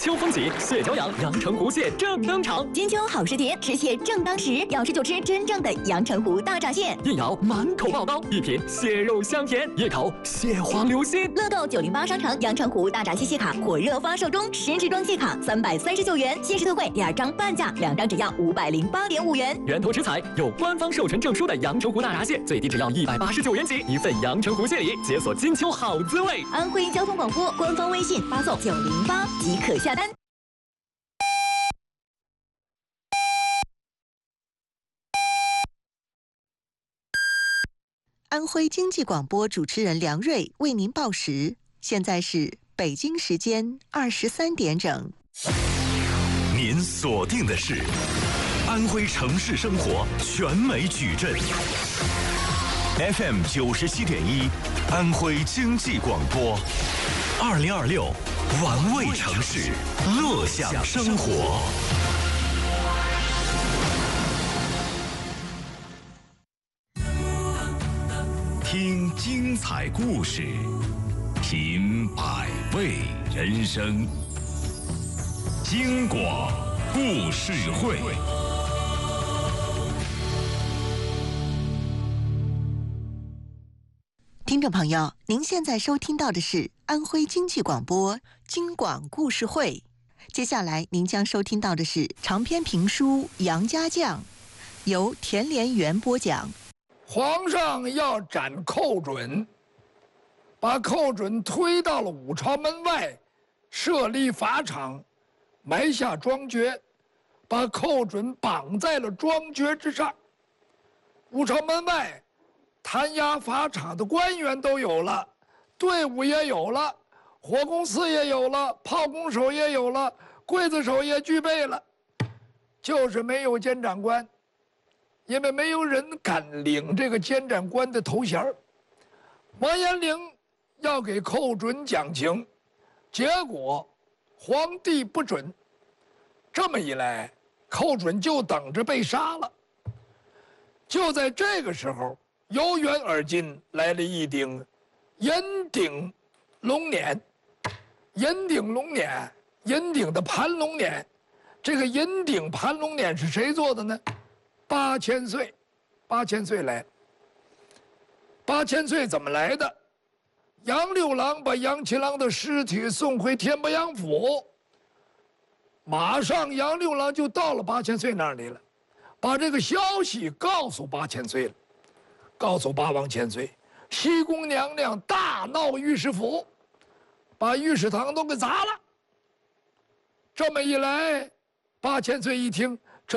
秋风起，蟹脚痒，阳澄湖蟹正登场。 金秋好时节，吃蟹正当时，要吃就吃真正的阳澄湖大闸蟹。 一咬满口爆膏，一品蟹肉香甜，一口蟹黄流心。 乐购908商城阳澄湖大闸蟹卡火热发售中，10支装蟹卡339元，限时特惠2张半价，2张只要508.5元。 源头食材有官方授权证书的阳澄湖大闸蟹，最低只要189元起，一份阳澄湖蟹礼，解锁金秋好滋味。 安徽交通广播官方微信发送908即可下单。 安徽经济广播主持人梁瑞为您报时，现在是北京时间23点整。 您锁定的是安徽城市生活全美矩阵 FM 97.1，安徽经济广播，2026玩味城市，乐享生活。听精彩故事，品百味人生。京广故事会。 听众朋友，您现在收听到的是安徽经济广播京广故事会。接下来您将收听到的是长篇评书《杨家将》，由田连元播讲。 皇上要斩寇准，把寇准推到了武朝门外，设立法场，埋下庄爵，把寇准绑在了庄爵之上。武朝门外弹压法场的官员都有了，队伍也有了，火攻司也有了，炮攻手也有了，刽子手也具备了，就是没有监斩官。因为没有人敢领这个监斩官的头衔。王延龄要给寇准讲情，结果皇帝不准。这么一来，寇准就等着被杀了。就在这个时候，由远而近来了一顶银顶龙辇。银顶龙辇，银顶的盘龙辇，这个银顶盘龙辇是谁做的呢？8000岁，8000岁来。8000岁怎么来的？杨六郎把杨七郎的尸体送回天波阳府，马上杨六郎就到了8000岁那里了，把这个消息告诉8000岁了，告诉八王千岁。西宫娘娘大闹御史府，把御史堂都给砸了。这么一来，8000岁一听，